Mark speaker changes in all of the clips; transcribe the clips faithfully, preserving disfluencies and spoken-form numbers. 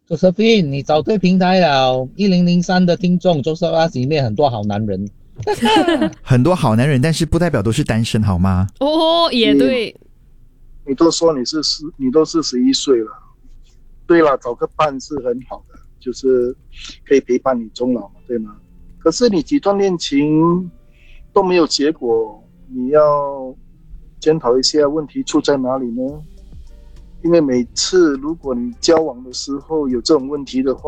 Speaker 1: Josephine，你找对平台了。一零零三的听众 Josephine 里面很多好男人，
Speaker 2: 很多好男人，但是不代表都是单身，好吗？
Speaker 3: 哦，也对。
Speaker 4: 你, 你都说你是十，你都四十一岁了。对了，找个伴是很好的，就是可以陪伴你终老嘛，对吗？可是你几段恋情都没有结果，你要检讨一下问题出在哪里呢？因为每次如果你交往的时候有这种问题的话，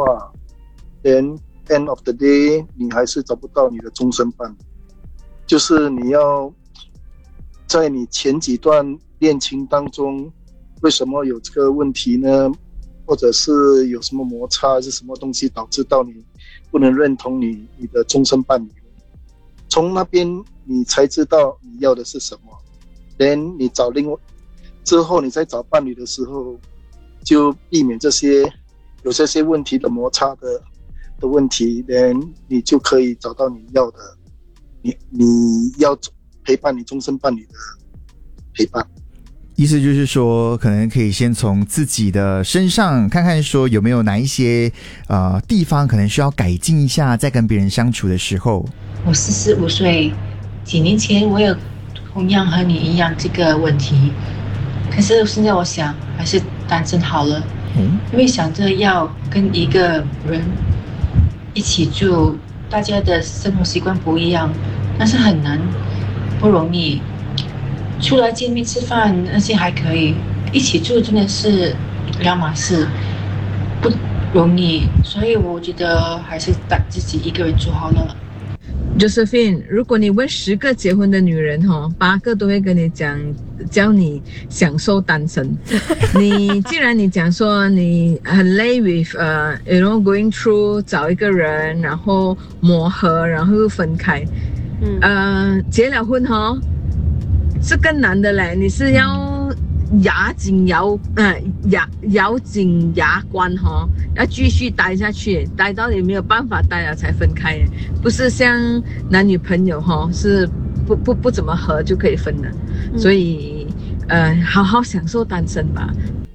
Speaker 4: then end of the day 你还是找不到你的终身伴。就是你要在你前几段恋情当中，为什么有这个问题呢？或者是有什么摩擦，是什么东西导致到你不能认同你你的终身伴侣？从那边你才知道你要的是什么。then 你找另外之后，你再找伴侣的时候，就避免这些有这些问题的摩擦的的问题， then 你就可以找到你要的，你你要陪伴你终身伴侣的陪伴。
Speaker 2: 意思就是说，可能可以先从自己的身上看看，说有没有哪一些呃地方可能需要改进一下，在跟别人相处的时候。
Speaker 5: 我四十五岁，几年前我有同样和你一样这个问题，可是现在我想还是单身好了。嗯，因为想着要跟一个人一起住，大家的生活习惯不一样，但是很难，不容易。出来见面吃饭那些还可以，一起住真的是两码事，不容易，所以我觉得还是带自己一个人住好了。
Speaker 6: Josephine， 如果你问十个结婚的女人哈，八个都会跟你讲，教你享受单身。你既然你讲说你很累 with 呃、uh, you know going through 找一个人，然后磨合，然后又分开，嗯，呃，结了婚哈。是更难的嘞，你是要牙紧咬，呃，牙咬紧牙关哈，要继续待下去，待到你没有办法待了才分开，不是像男女朋友哈，是不不不怎么合就可以分的，嗯、所以呃，好好享受单身吧。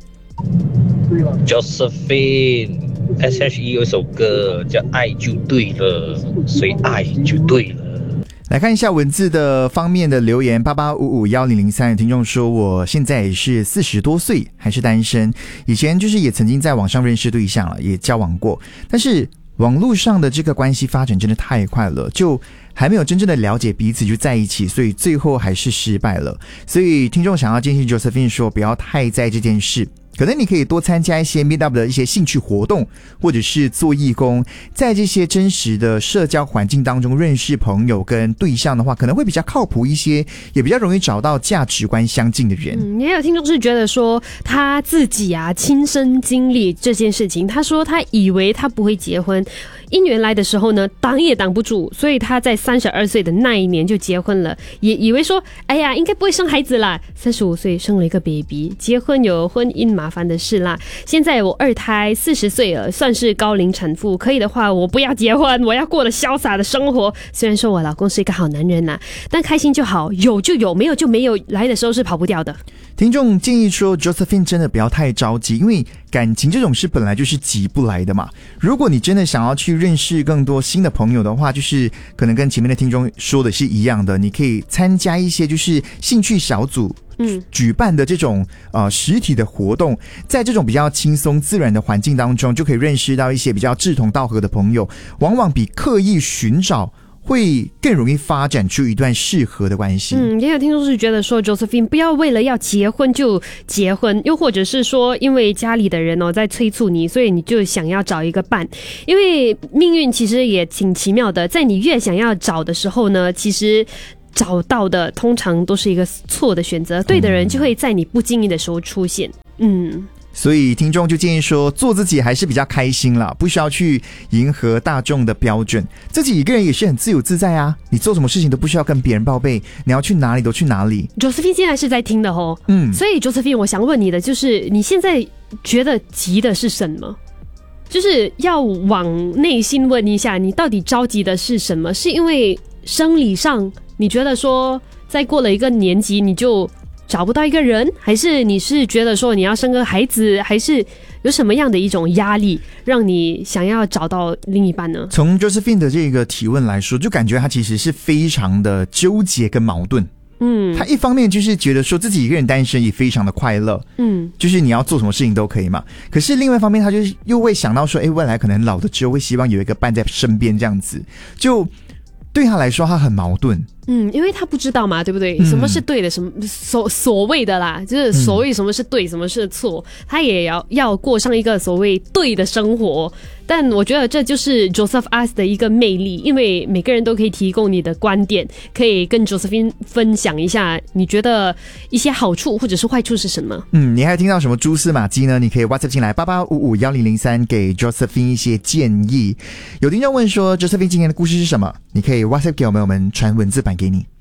Speaker 1: Josephine S H E 有首歌叫《爱就对了》，所以爱就对了。
Speaker 2: 来看一下文字的方面的留言，八八五五一零零三的听众说，我现在也是四十多岁，还是单身，以前就是也曾经在网上认识对象了，也交往过，但是网络上的这个关系发展真的太快了，就还没有真正的了解彼此就在一起，所以最后还是失败了。所以听众想要建议 Josephine 说，不要太在这件事，可能你可以多参加一些 Meetup 的一些兴趣活动，或者是做义工，在这些真实的社交环境当中认识朋友跟对象的话，可能会比较靠谱一些，也比较容易找到价值观相近的人。
Speaker 3: 嗯，也有听众是觉得说他自己啊亲身经历这件事情，他说他以为他不会结婚，姻缘来的时候呢挡也挡不住，所以他在三十二岁的那一年就结婚了，也以为说哎呀应该不会生孩子啦，三十五岁生了一个 baby， 结婚有婚姻麻烦的事啦。现在我二胎四十岁了，算是高龄产妇，可以的话我不要结婚，我要过得潇洒的生活。虽然说我老公是一个好男人啦，但开心就好，有就有，没有就没有，来的时候是跑不掉的。
Speaker 2: 听众建议说 Josephine 真的不要太着急，因为感情这种事本来就是急不来的嘛。如果你真的想要去认识更多新的朋友的话，就是可能跟前面的听众说的是一样的，你可以参加一些就是兴趣小组嗯，举办的这种呃实体的活动，在这种比较轻松自然的环境当中，就可以认识到一些比较志同道合的朋友，往往比刻意寻找会更容易发展出一段适合的关系。
Speaker 3: 嗯，也有听众是觉得说 Josephine 不要为了要结婚就结婚，又或者是说因为家里的人哦在催促你，所以你就想要找一个伴。因为命运其实也挺奇妙的，在你越想要找的时候呢，其实找到的通常都是一个错的选择，对的人就会在你不经意的时候出现。嗯，
Speaker 2: 所以听众就建议说，做自己还是比较开心啦，不需要去迎合大众的标准，自己一个人也是很自由自在啊，你做什么事情都不需要跟别人报备，你要去哪里都去哪里。
Speaker 3: Josephine 现在是在听的哦，嗯，所以 Josephine 我想问你的就是你现在觉得急的是什么？就是要往内心问一下，你到底着急的是什么？是因为生理上你觉得说再过了一个年纪你就找不到一个人，还是你是觉得说你要生个孩子，还是有什么样的一种压力让你想要找到另一半呢？
Speaker 2: 从 Josephine 的这个提问来说，就感觉他其实是非常的纠结跟矛盾。嗯，他一方面就是觉得说自己一个人单身也非常的快乐，嗯，就是你要做什么事情都可以嘛。可是另外一方面，他就是又会想到说，哎，未来可能老了之后会希望有一个伴在身边，这样子，就对他来说，他很矛盾。
Speaker 3: 嗯，因为他不知道嘛，对不对？什么是对的，什么所所谓的啦，就是所谓什么是对，什么是错，他也要要过上一个所谓对的生活。但我觉得这就是 Joseph Ask 的一个魅力，因为每个人都可以提供你的观点，可以跟 Josephine 分享一下你觉得一些好处或者是坏处是什么。
Speaker 2: 嗯，你还听到什么蛛丝马迹呢？你可以 WhatsApp 进来八八五五一零零三给 Josephine 一些建议。有听众问说 Josephine 今天的故事是什么？你可以 WhatsApp 给我们，我们传文字版给你。